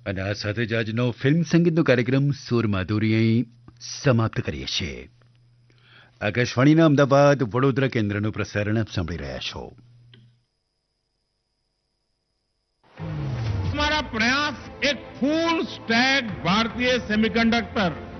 અને આ સાથે જ આજનો ફિલ્મ સંગીતનો કાર્યક્રમ સુર માધુરી અહીં સમાપ્ત કરીએ છીએ. આકાશવાણીના અમદાવાદ વડોદરા કેન્દ્રનું પ્રસારણ આપ સાંભળી રહ્યા છો. हमारा प्रयास एक फुल स्टैक भारतीय सेमीकंडक्टर